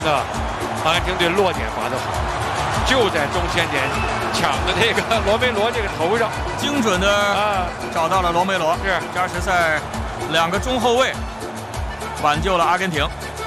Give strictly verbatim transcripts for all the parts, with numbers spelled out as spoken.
那阿根廷队落点罚得好，就在中前点抢的这个罗梅罗这个头上， 精准的啊找到了罗梅罗。 是加时赛两个中后卫挽救了阿根廷。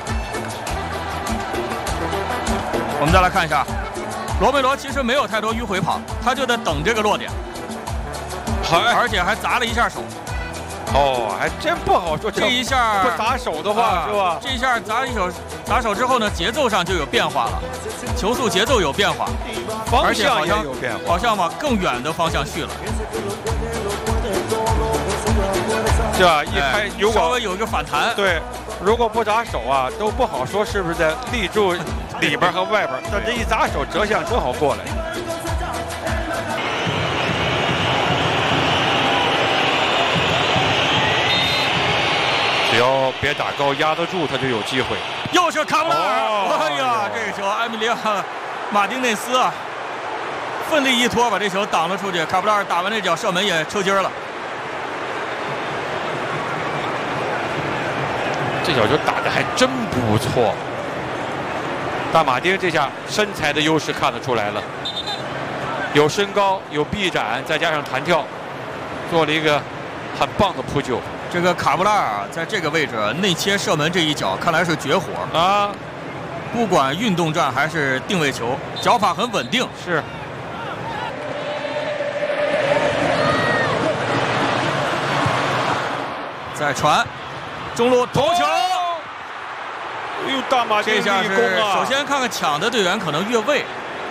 我们再来看一下，罗梅罗其实没有太多迂回跑，他就在等这个落点，而且还砸了一下手。 哦，还真不好说。 这一下不砸手的话，啊、是吧？ 这一下砸一手，砸手之后呢，节奏上就有变化了，球速节奏有变化， 方向也有变化， 好像往更远的方向去了。 是吧？一开、哎、如果稍微有一个反弹， 对，如果不砸手啊，都不好说是不是在立住里边和外边。但这一砸手，折向正好过来。只要别打高压得住，他就有机会。 又是卡布拉尔！哦、哎呀，这个球埃米利亚·马丁内斯啊，奋力一拖把这球挡了出去。卡布拉尔打完这脚射门也抽筋了。 这脚球打得还真不错。大马丁这下身材的优势看得出来了，有身高，有臂展，再加上弹跳，做了一个很棒的扑救。 这个卡布拉尔在这个位置内切射门这一脚，看来是绝活啊！ 不管运动战还是定位球，脚法很稳定。 是。 再传，中路头球。 哎呦，大马丁立功啊！ 首先看看抢的队员可能越位，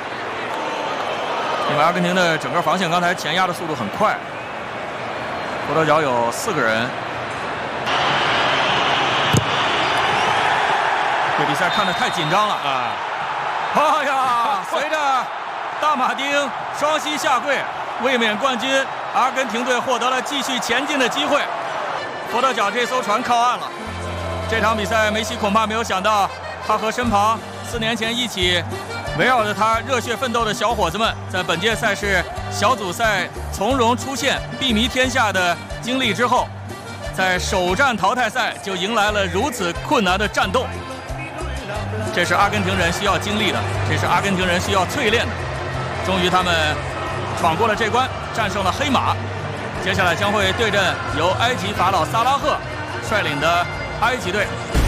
因为阿根廷的整个防线刚才前压的速度很快，佛得角有四个人。这比赛看得太紧张了啊！哎呀，随着大马丁双膝下跪，卫冕冠军阿根廷队获得了继续前进的机会。佛得角这艘船靠岸了。这场比赛，梅西恐怕没有想到，他和身旁四年前一起围绕着他热血奋斗的小伙子们，在本届赛事小组赛从容出线、避靡天下的经历之后，在首战淘汰赛就迎来了如此困难的战斗。这是阿根廷人需要经历的，这是阿根廷人需要淬炼的。终于，他们闯过了这关，战胜了黑马。接下来将会对阵由埃及法老萨拉赫率领的埃及队。